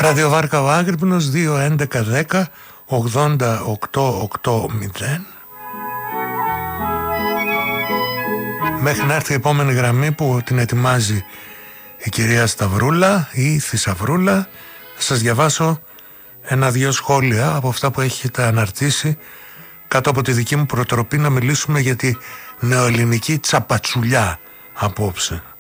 Ραδιοβάρκα ο Άγρυπνος 2-11-10-80-8-8-0. Μέχρι να έρθει η επόμενη γραμμή που την ετοιμάζει η κυρία Σταυρούλα ή η Θησαυρούλα, θα σας διαβάσω ένα-δυο σχόλια από αυτά που έχετε αναρτήσει κάτω από τη δική μου προτροπή να μιλήσουμε για τη νεοελληνική τσαπατσουλιά απόψε.